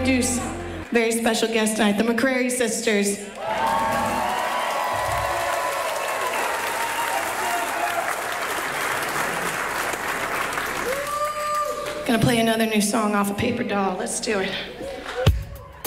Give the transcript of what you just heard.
introduce a very special guest tonight, the McCrary Sisters. Gonna play another new song off of Paper Doll. Let's do it.